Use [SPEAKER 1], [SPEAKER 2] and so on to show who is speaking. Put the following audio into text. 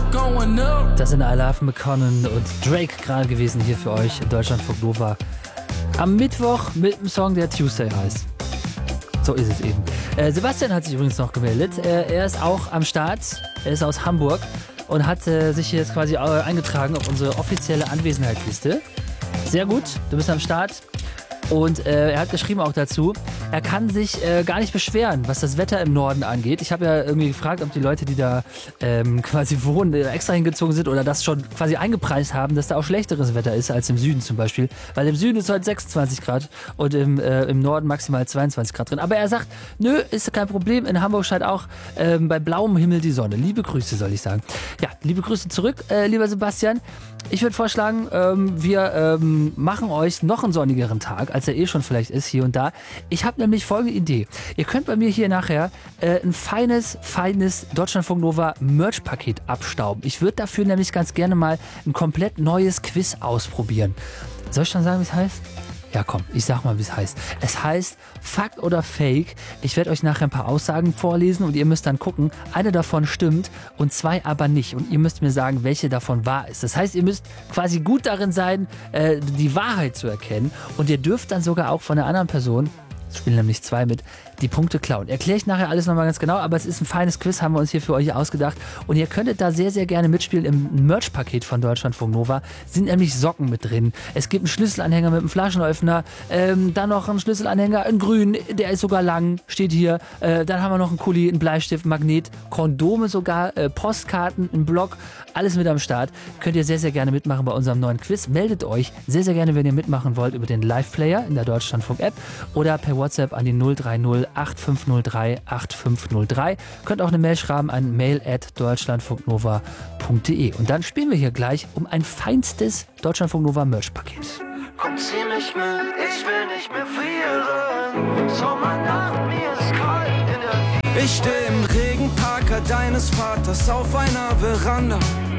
[SPEAKER 1] Das sind I Love McConnen und Drake gerade gewesen hier für euch in Deutschlandfunk Nova. Am Mittwoch mit einem Song, der Tuesday heißt. So ist es eben. Sebastian hat sich übrigens noch gemeldet. Er ist auch am Start. Er ist aus Hamburg und hat sich jetzt quasi eingetragen auf unsere offizielle Anwesenheitsliste. Sehr gut, du bist am Start. Und er hat geschrieben auch dazu, er kann sich gar nicht beschweren, was das Wetter im Norden angeht. Ich habe ja irgendwie gefragt, ob die Leute, die da quasi wohnen, extra hingezogen sind oder das schon quasi eingepreist haben, dass da auch schlechteres Wetter ist als im Süden zum Beispiel. Weil im Süden ist heute 26 Grad und im Norden maximal 22 Grad drin. Aber er sagt, nö, ist kein Problem. In Hamburg scheint auch bei blauem Himmel die Sonne. Liebe Grüße, soll ich sagen. Ja, liebe Grüße zurück, lieber Sebastian. Ich würde vorschlagen, wir machen euch noch einen sonnigeren Tag, als er eh schon vielleicht ist, hier und da. Ich habe nämlich folgende Idee. Ihr könnt bei mir hier nachher ein feines Deutschlandfunk Nova Merch-Paket abstauben. Ich würde dafür nämlich ganz gerne mal ein komplett neues Quiz ausprobieren. Soll ich schon sagen, wie es heißt? Ja komm, ich sag mal, wie es heißt. Es heißt Fakt oder Fake. Ich werde euch nachher ein paar Aussagen vorlesen und ihr müsst dann gucken, eine davon stimmt und zwei aber nicht. Und ihr müsst mir sagen, welche davon wahr ist. Das heißt, ihr müsst quasi gut darin sein, die Wahrheit zu erkennen. Und ihr dürft dann sogar auch von der anderen Person, es spielen nämlich zwei mit, die Punkte klauen. Erkläre ich nachher alles nochmal ganz genau, aber es ist ein feines Quiz, haben wir uns hier für euch ausgedacht. Und ihr könntet da sehr, sehr gerne mitspielen. Im Merch-Paket von Deutschlandfunk Nova sind nämlich Socken mit drin. Es gibt einen Schlüsselanhänger mit einem Flaschenöffner, dann noch einen Schlüsselanhänger in grün, der ist sogar lang, steht hier. Dann haben wir noch einen Kuli, einen Bleistift, einen Magnet, Kondome sogar, Postkarten, einen Block, alles mit am Start. Könnt ihr sehr, sehr gerne mitmachen bei unserem neuen Quiz. Meldet euch sehr, sehr gerne, wenn ihr mitmachen wollt, über den Live-Player in der Deutschlandfunk-App oder per WhatsApp an die 030 8503 8503. Könnt auch eine Mail schreiben an mail@deutschlandfunknova.de. Und dann spielen wir hier gleich um ein feinstes Deutschlandfunk Nova Merch-Paket.
[SPEAKER 2] Komm, zieh mich mit, ich will nicht mehr frieren. Sommernacht, mir ist kalt in der... Ich steh im Regenparker deines Vaters auf einer Veranda.